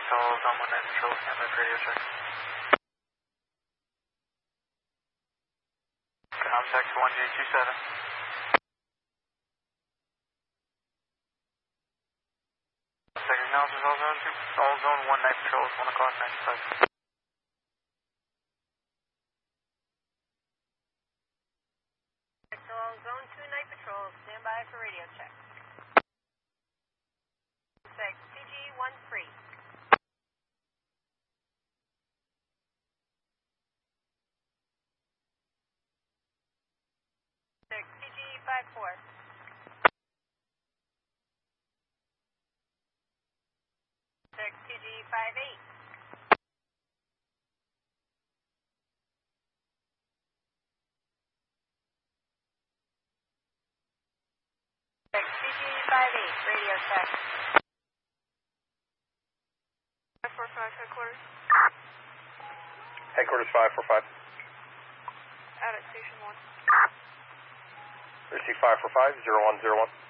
Patrols on 1 night patrol, stand by for radio check. Contact 1J27. Second acknowledges all zone 1 night patrols, 1 o'clock 95. All zone 2 night patrols, stand by for radio check. 6 CG13. 6 CG54. 6 CG58. 6 CG58, radio check. 545 headquarters. Headquarters 545. Out at station 1. Receive 545, 0101.